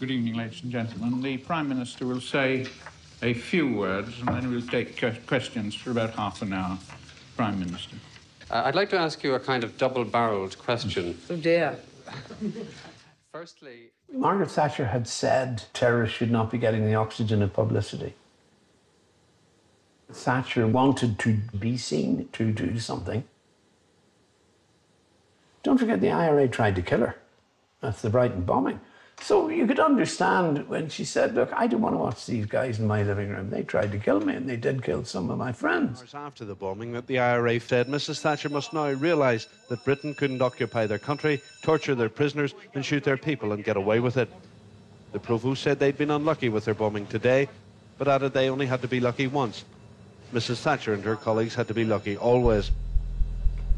Good evening, ladies and gentlemen. The Prime Minister will say a few words and then we'll take questions for about half an hour. Prime Minister. I'd like to ask you a kind of double-barreled question. Oh dear. Firstly, Margaret Thatcher had said terrorists should not be getting the oxygen of publicity. Thatcher wanted to be seen to do something. Don't forget the IRA tried to kill her. That's the Brighton bombing. So you could understand when she said, look, I don't want to watch these guys in my living room. They tried to kill me and they did kill some of my friends. After the bombing that the IRA said Mrs Thatcher must now realise that Britain couldn't occupy their country, torture their prisoners and shoot their people and get away with it. The Provost said they'd been unlucky with their bombing today, but added they only had to be lucky once. Mrs Thatcher and her colleagues had to be lucky always.